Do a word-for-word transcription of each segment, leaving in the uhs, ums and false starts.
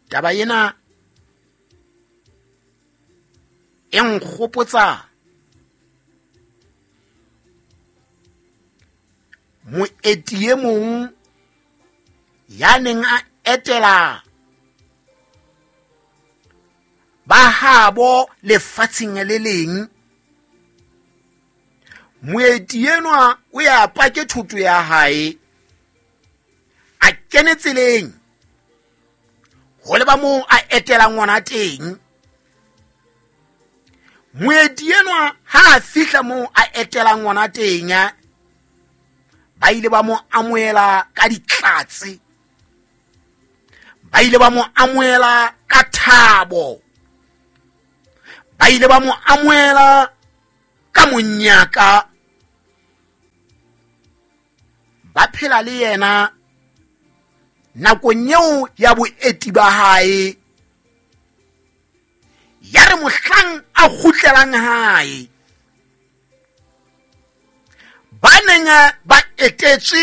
taba ena e nkgopotsa moeti e mong ya neng a etela ba habo lefatsheng le leng. Moeti enwa o ya pake thoto ya hae a kene tseleng ho le ba mo a etela ngwana teng. Moeti enwa ha a fihla mo a etela ngwana teng ba ile ba mo amoela ka ditlatse, ba ile ba mo amoela ka thabo, ba ile ba mo amoela ka monyaka, ba phela le yena nakong eo ya boeti ba hae. Ya re mohlang a kgutlelang hae, ba neng ba etetswe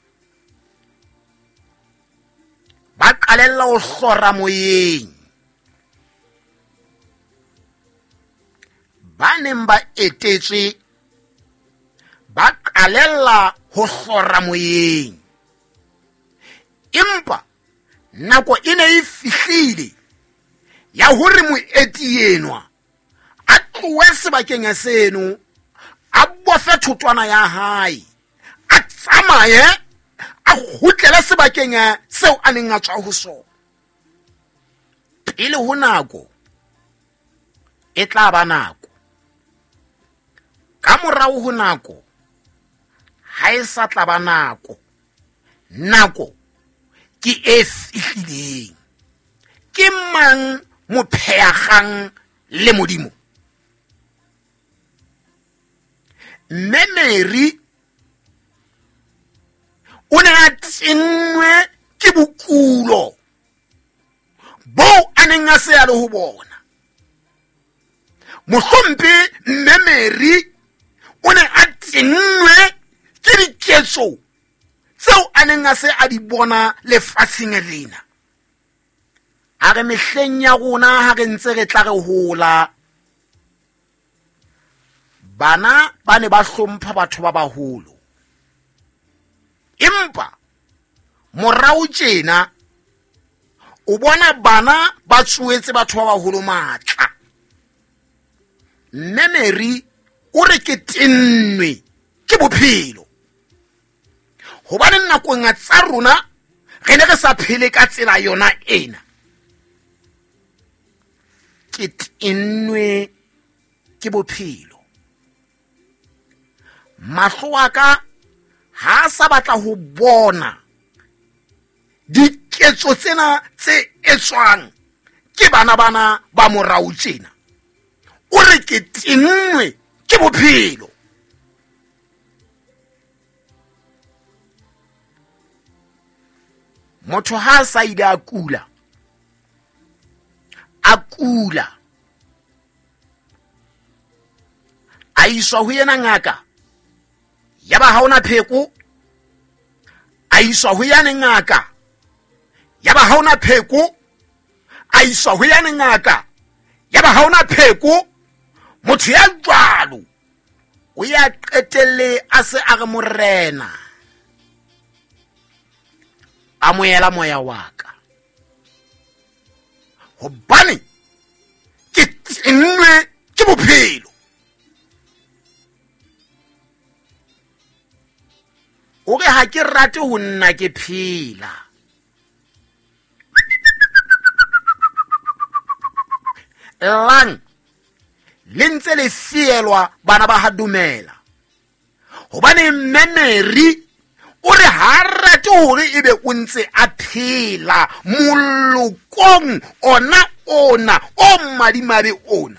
ba qalella ho hlora moyeng, ba neng ba etetswe ba qalella ho hlora moyeng. Empa nako e ne e fihlile ya hore moeti enwa a tlohe sebakeng seno, a bofe thotwana ya hae, a tsamaye a kgutlele sebakeng seo a neng a tswa ho sona. Pele ho nako e tla ba nako, ka morao ho nako ha e sa tla ba nako. Nako ke e fihlileng. Ke mang mopheakgang le Modimo? Mme Mary o ne a tennwe ke bokulo bo a neng a se a le ho bona. Mohlompe mme Mary o ne a tennwe ke diketso tseo a neng a se a di bona lefatsheng lena. A re mehleng ya rona ha re ntse re tla re hola, bana ba ne ba hlompha batho ba baholo. Empa morao tjena o bona bana ba tsuetse batho ba baholo matla. Mme Mary o re ke tennwe ke bophelo, hobane nakong tsa rona re ne re sa phele ka tsela yona ena. Ke tennwe ke bophelo. Mahlo a ka ha sa batla ho bona diketso tsena tse etswang ke bana bana ba morao tjena. O re ke tennwe ke bophelo. Motho ha sa ida a kula, a kula, a iswa ho yena ngaka, yaba ha ona pheko, a iswa ho yena ngaka, yaba ha ona pheko, a iswa ho yena ngaka, yaba ha ona pheko. Motho ya jwalo o ya qetelle a se a re morena, amoela moya wa ka, hobane ke tennwe ke bophelo. O re ha ke rate ho nna ke phela. Lang le ntse le fielwa bana ba ha dumela, hobane Mary o re ha rate hore ebe o ntse a phela molokong ona ona o madimabe ona.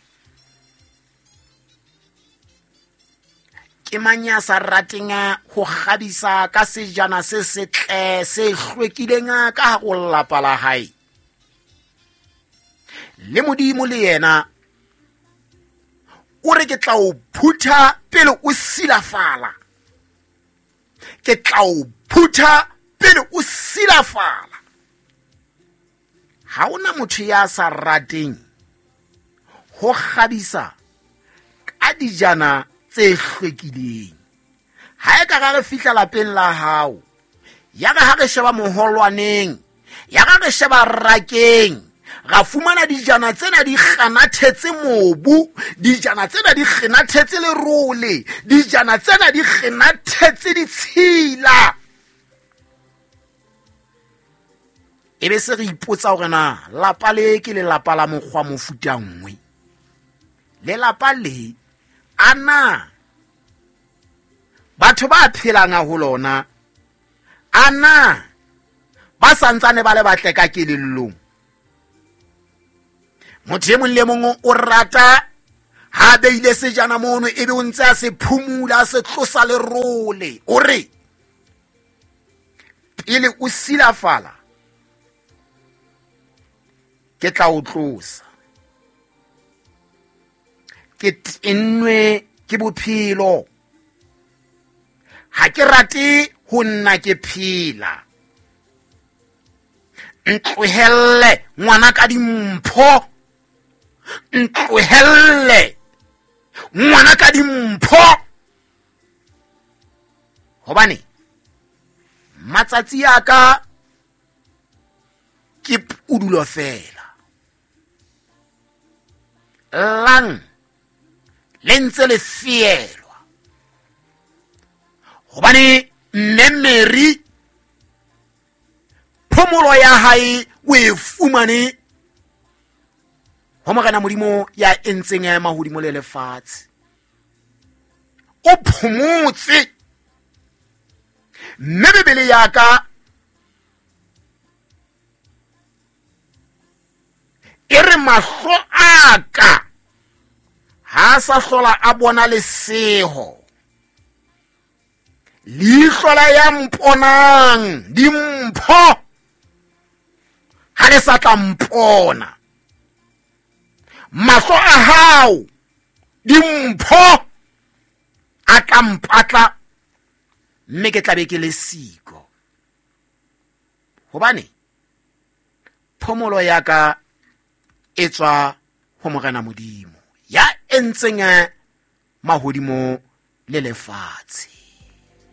Ke manya sa ratinga ho kgadisa ka sejana se setle se hlwekileng ka ho lapa la hae. Le Modimo le yena o re ke tla o phutha pele o silafala, ke tla o phutha pele o silafala. ha ona motho ya sa rateng ho kgabisa ka dijana tse hlwekileng. Ha e ka ga re fihla lapeng la hao, ya ga ha re sheba moholwaneng, ya ga re sheba rakeng, ga fumana dijana tsena di kganathetse mobu, dijana tsena di kganathetse lerole, dijana tsena di kganathetse ditshila. Ebe se re ipotsa hore na lapa le ke le lapa la mokgwa mofuta nngwe. Le lapa le ana batho ba phelang ho lona, ana ba santsane ba le batle ka kelellong. Motho e mong le mong o rata ha beile sejana mono ebe o ntse a se phumula, se tlosa lerole. O re pele o silafala ke tla o tlosa, ke tenwe ke bophelo, ha ke rate ho nna ke phela. Ntlohelle ngwana ka dimpho, ntlohelle ngwana ka dimpho, hobane matsatsi a ka ke pudulo fela. Lang le ntse le fielwa, hobane mmemeri phomolo ya hae o e fumane ho Morena Modimo ya entseng ya mahodimo le lefatshe. O phomotse, mme Bebele ya ka e re mahlo a ka ha sa hlola a bona leseho, lihlola ya mponang dimpho ha le sa tla mpona. Mahlo a hao dimpho a tla mpatla, mme ke tla be ke le siko, hobane phomolo ya ka e tswa ho Morena Modimo ya entseng mahodimo le lefatshe.